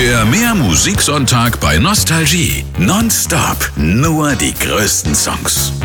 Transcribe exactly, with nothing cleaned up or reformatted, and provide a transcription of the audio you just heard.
Der Mehr-Musik-Sonntag bei Nostalgie. Nonstop. Nur die größten Songs.